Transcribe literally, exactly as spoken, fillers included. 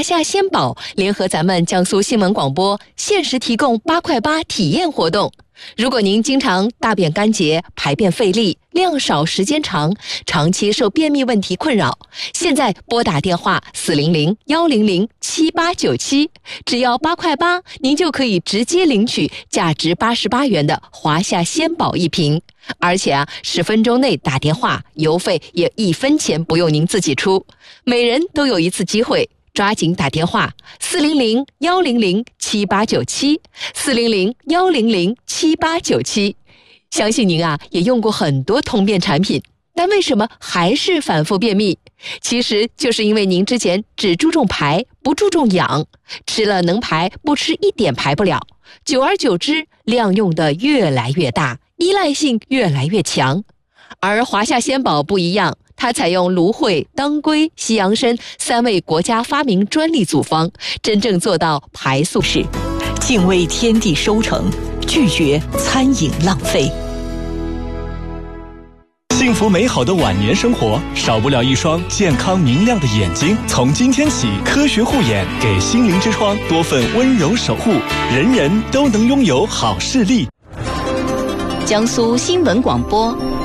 夏鲜宝联合咱们江苏新闻广播限时提供八块八体验活动。如果您经常大便干结、排便费力、量少时间长，长期受便秘问题困扰，现在拨打电话四零零幺零零七八九七，只要八块八，您就可以直接领取价值八十八元的华夏鲜宝一瓶。而且啊，十分钟内打电话，邮费也一分钱不用您自己出，每人都有一次机会。抓紧打电话四零零幺零零七八九七，四零零幺零零七八九七。相信您啊也用过很多通便产品，但为什么还是反复便秘？其实就是因为您之前只注重排，不注重养，吃了能排，不吃一点排不了，久而久之量用的越来越大，依赖性越来越强。而华夏鲜宝不一样，它采用芦荟、当归、西洋参三味国家发明专利组方，真正做到排宿式， 敬畏天地收成，拒绝餐饮浪费。 幸福美好的晚年生活，少不了一双健康明亮的眼睛。从今天起，科学护眼给心灵之窗多份温柔守护，人人都能拥有好视力。 江苏新闻广播。